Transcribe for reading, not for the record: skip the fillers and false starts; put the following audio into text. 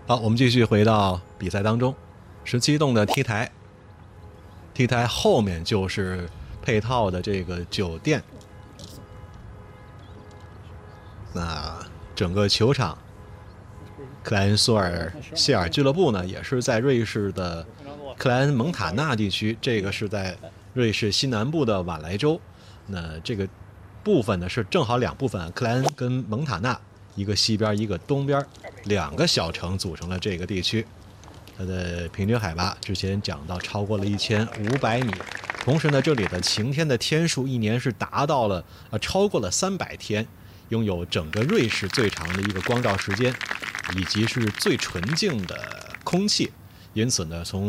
好，我们继续回到比赛当中。17洞的 T 台，T 台后面就是配套的这个酒店。那整个球场，克莱恩索尔谢尔俱乐部呢，也是在瑞士的克莱恩蒙塔纳地区，这个是在瑞士西南部的瓦莱州。那这个部分呢是正好两部分，克莱恩跟蒙塔纳，一个西边一个东边，两个小城组成了这个地区。它的平均海拔之前讲到超过了1500米，同时呢，这里的晴天的天数一年是达到了超过了300天，拥有整个瑞士最长的一个光照时间，以及是最纯净的空气。因此呢，从